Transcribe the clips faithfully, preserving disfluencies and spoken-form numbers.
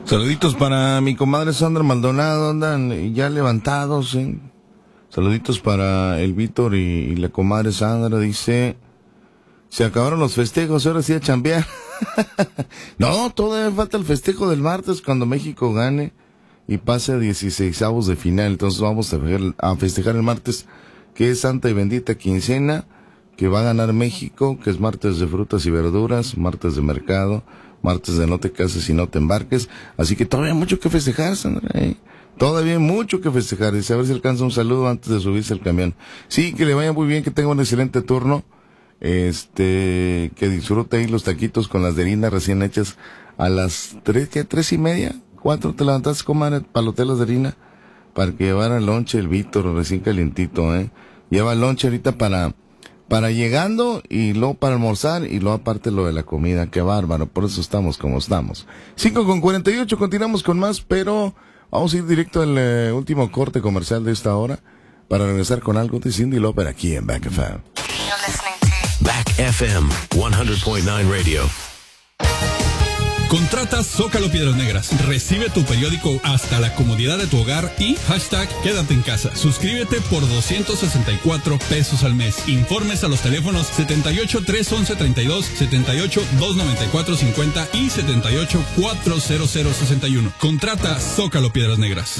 Saluditos para mi comadre Sandra Maldonado, andan ya levantados, ¿eh? Saluditos para el Víctor y, y la comadre Sandra, dice, se acabaron los festejos, ahora sí a chambear. No, todavía falta el festejo del martes cuando México gane y pase a dieciseisavos de final, entonces vamos a festejar, a festejar el martes, que es Santa y Bendita Quincena, que va a ganar México, que es martes de frutas y verduras, martes de mercado, martes de no te cases y no te embarques, así que todavía hay mucho que festejar, Sandra, ¿eh? Todavía hay mucho que festejar, dice, a ver si alcanza un saludo antes de subirse al camión. Sí, que le vaya muy bien, que tenga un excelente turno, este, que disfrute ahí los taquitos con las de harina recién hechas a las tres, ¿qué? Tres y media, cuatro, te levantaste, comadre, palotelas de harina, para que llevara el lonche el Víctor recién calientito, eh, lleva el lonche ahorita para, para llegando y luego para almorzar y luego aparte lo de la comida, qué bárbaro, por eso estamos como estamos. cinco con cuarenta y ocho, continuamos con más, pero vamos a ir directo al eh, último corte comercial de esta hora para regresar con algo de Cyndi Lauper aquí en Back F M. Back F M one hundred point nine Radio. Contrata Zócalo Piedras Negras. Recibe tu periódico hasta la comodidad de tu hogar y hashtag quédate en casa. Suscríbete por doscientos sesenta y cuatro pesos al mes. Informes a los teléfonos setenta y ocho, trescientos once, treinta y dos, setenta y ocho, doscientos noventa y cuatro, cincuenta y setenta y ocho, cuatrocientos sesenta y uno. Contrata Zócalo Piedras Negras.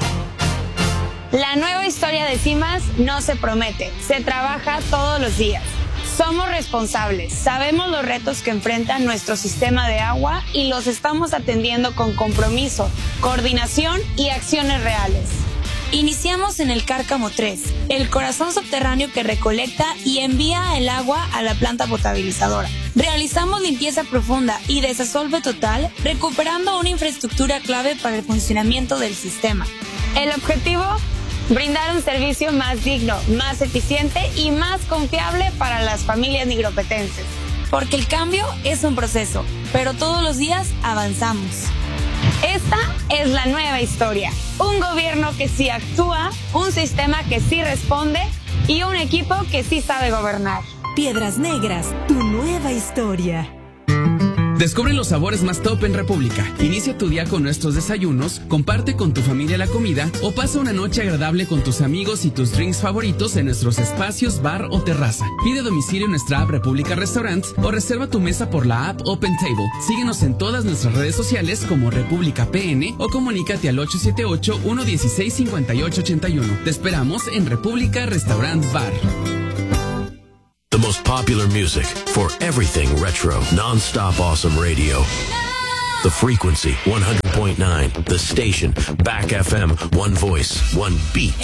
La nueva historia de CIMAS no se promete, se trabaja todos los días. Somos responsables, sabemos los retos que enfrenta nuestro sistema de agua y los estamos atendiendo con compromiso, coordinación y acciones reales. Iniciamos en el Cárcamo tres, el corazón subterráneo que recolecta y envía el agua a la planta potabilizadora. Realizamos limpieza profunda y desasolve total, recuperando una infraestructura clave para el funcionamiento del sistema. El objetivo: brindar un servicio más digno, más eficiente y más confiable para las familias nigropetenses. Porque el cambio es un proceso, pero todos los días avanzamos. Esta es la nueva historia. Un gobierno que sí actúa, un sistema que sí responde y un equipo que sí sabe gobernar. Piedras Negras, tu nueva historia. Descubre los sabores más top en República. Inicia tu día con nuestros desayunos, comparte con tu familia la comida o pasa una noche agradable con tus amigos y tus drinks favoritos en nuestros espacios bar o terraza. Pide domicilio en nuestra app República Restaurant o reserva tu mesa por la app Open Table. Síguenos en todas nuestras redes sociales como República P N o comunícate al ocho siete ocho, uno uno seis, cinco ocho ocho uno. Te esperamos en República Restaurant Bar. The most popular music for everything retro. Non-stop awesome radio. The frequency, one hundred point nine. The station, Back F M. One voice, one beat.